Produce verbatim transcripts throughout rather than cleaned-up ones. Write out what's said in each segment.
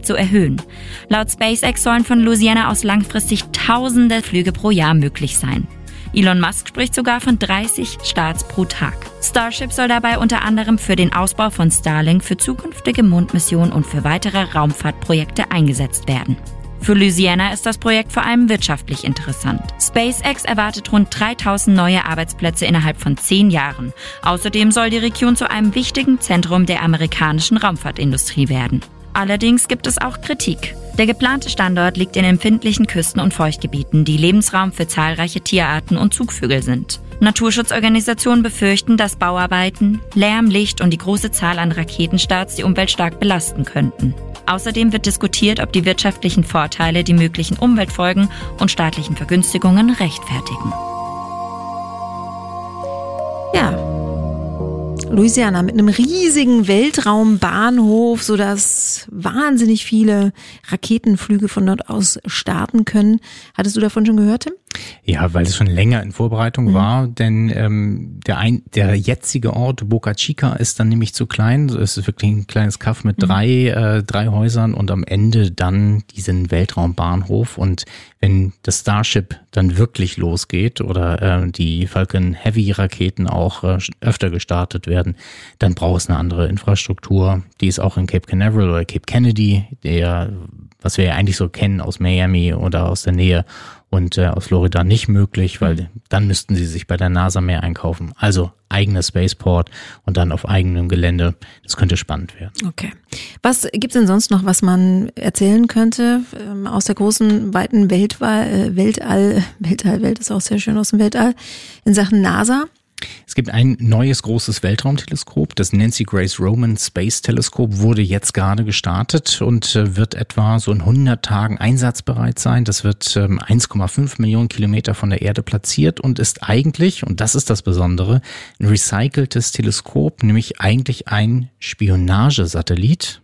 zu erhöhen. Laut SpaceX sollen von Louisiana aus langfristig tausende Flüge pro Jahr möglich sein. Elon Musk spricht sogar von dreißig Starts pro Tag. Starship soll dabei unter anderem für den Ausbau von Starlink, für zukünftige Mondmissionen und für weitere Raumfahrtprojekte eingesetzt werden. Für Louisiana ist das Projekt vor allem wirtschaftlich interessant. SpaceX erwartet rund dreitausend neue Arbeitsplätze innerhalb von zehn Jahren. Außerdem soll die Region zu einem wichtigen Zentrum der amerikanischen Raumfahrtindustrie werden. Allerdings gibt es auch Kritik. Der geplante Standort liegt in empfindlichen Küsten- und Feuchtgebieten, die Lebensraum für zahlreiche Tierarten und Zugvögel sind. Naturschutzorganisationen befürchten, dass Bauarbeiten, Lärm, Licht und die große Zahl an Raketenstarts die Umwelt stark belasten könnten. Außerdem wird diskutiert, ob die wirtschaftlichen Vorteile die möglichen Umweltfolgen und staatlichen Vergünstigungen rechtfertigen. Ja. Louisiana mit einem riesigen Weltraumbahnhof, sodass wahnsinnig viele Raketenflüge von dort aus starten können. Hattest du davon schon gehört, Tim? Ja, weil es schon länger in Vorbereitung mhm. war, denn ähm, der ein, der jetzige Ort Boca Chica ist dann nämlich zu klein. Es ist wirklich ein kleines Kaff mit mhm. drei äh, drei Häusern und am Ende dann diesen Weltraumbahnhof. Und wenn das Starship dann wirklich losgeht oder äh, die Falcon Heavy Raketen auch äh, öfter gestartet werden, dann braucht es eine andere Infrastruktur. Die ist auch in Cape Canaveral oder Cape Kennedy, der was wir ja eigentlich so kennen aus Miami oder aus der Nähe und äh, aus Florida nicht möglich, weil dann müssten sie sich bei der NASA mehr einkaufen. Also eigener Spaceport und dann auf eigenem Gelände. Das könnte spannend werden. Okay. Was gibt's denn sonst noch, was man erzählen könnte ähm, aus der großen, weiten Weltwahl, äh, Weltall, Weltall, Welt ist auch sehr schön aus dem Weltall, in Sachen NASA? Es gibt ein neues großes Weltraumteleskop. Das Nancy Grace Roman Space Teleskop wurde jetzt gerade gestartet und wird etwa so in hundert Tagen einsatzbereit sein. Das wird eins Komma fünf Millionen Kilometer von der Erde platziert und ist eigentlich, und das ist das Besondere, ein recyceltes Teleskop, nämlich eigentlich ein Spionagesatellit.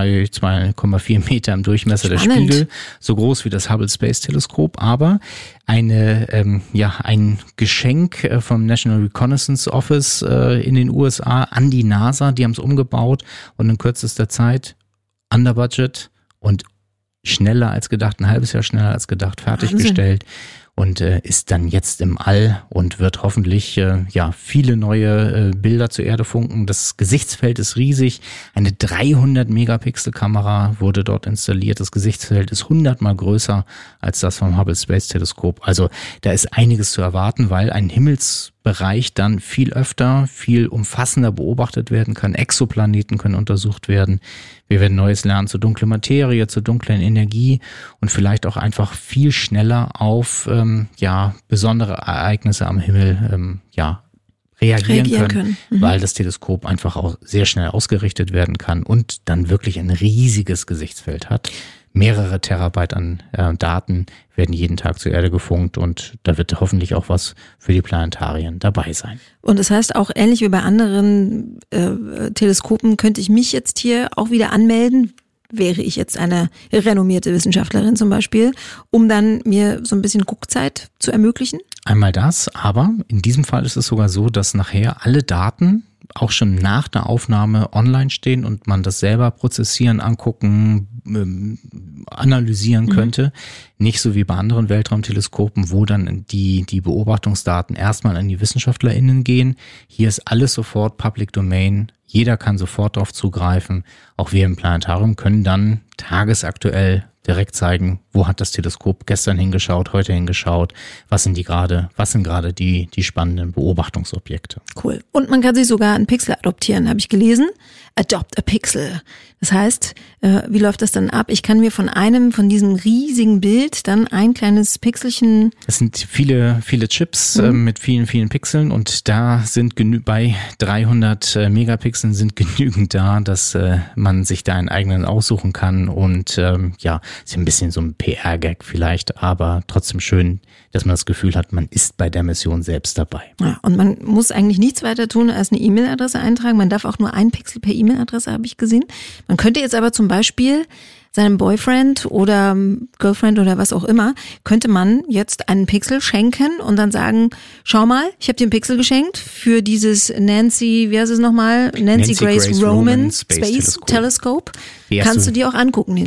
zwei Komma vier Meter im Durchmesser Spannend. Der Spiegel, so groß wie das Hubble Space Teleskop, aber eine ähm, ja ein Geschenk äh, vom National Reconnaissance Office äh, in den U S A an die NASA. Die haben es umgebaut und in kürzester Zeit under budget und schneller als gedacht, ein halbes Jahr schneller als gedacht, fertiggestellt. Und äh, ist dann jetzt im All und wird hoffentlich äh, ja viele neue äh, Bilder zur Erde funken. Das Gesichtsfeld ist riesig. Eine dreihundert Megapixel Kamera wurde dort installiert. Das Gesichtsfeld ist hundertmal größer als das vom Hubble Space Teleskop. Also da ist einiges zu erwarten, weil ein Himmelsbereich dann viel öfter, viel umfassender beobachtet werden kann. Exoplaneten können untersucht werden. Wir werden Neues lernen zur dunklen Materie, zur dunklen Energie und vielleicht auch einfach viel schneller auf ähm, ja besondere Ereignisse am Himmel ähm, ja reagieren, reagieren können, können. Mhm. Weil das Teleskop einfach auch sehr schnell ausgerichtet werden kann und dann wirklich ein riesiges Gesichtsfeld hat. Mehrere Terabyte an äh, Daten werden jeden Tag zur Erde gefunkt und da wird hoffentlich auch was für die Planetarien dabei sein. Und das heißt auch, ähnlich wie bei anderen äh, Teleskopen, könnte ich mich jetzt hier auch wieder anmelden, wäre ich jetzt eine renommierte Wissenschaftlerin zum Beispiel, um dann mir so ein bisschen Guckzeit zu ermöglichen? Einmal das, aber in diesem Fall ist es sogar so, dass nachher alle Daten auch schon nach der Aufnahme online stehen und man das selber prozessieren, angucken, ähm, analysieren könnte. Mhm. Nicht so wie bei anderen Weltraumteleskopen, wo dann die, die Beobachtungsdaten erstmal an die WissenschaftlerInnen gehen. Hier ist alles sofort Public Domain. Jeder kann sofort darauf zugreifen. Auch wir im Planetarium können dann tagesaktuell direkt zeigen, wo hat das Teleskop gestern hingeschaut, heute hingeschaut, was sind die gerade, was sind gerade die, die spannenden Beobachtungsobjekte. Cool. Und man kann sich sogar einen Pixel adoptieren, habe ich gelesen. Adopt a Pixel. Das heißt, äh, wie läuft das dann ab? Ich kann mir von einem, von diesem riesigen Bild dann ein kleines Pixelchen... Es sind viele, viele Chips mhm. äh, mit vielen, vielen Pixeln und da sind genü- bei dreihundert äh, Megapixeln sind genügend da, dass äh, man sich da einen eigenen aussuchen kann und ähm, ja, ist ein bisschen so ein P R-Gag vielleicht, aber trotzdem schön, dass man das Gefühl hat, man ist bei der Mission selbst dabei. Ja, und man muss eigentlich nichts weiter tun, als eine E-Mail-Adresse eintragen. Man darf auch nur einen Pixel per E-Mail-Adresse, habe ich gesehen. Man könnte jetzt aber zum Beispiel seinem Boyfriend oder Girlfriend oder was auch immer, könnte man jetzt einen Pixel schenken und dann sagen, schau mal, ich habe dir einen Pixel geschenkt für dieses Nancy, wie heißt es nochmal? Nancy, Nancy Grace, Grace Roman Space, Space Telescope. Telescope. Kannst du dir auch angucken,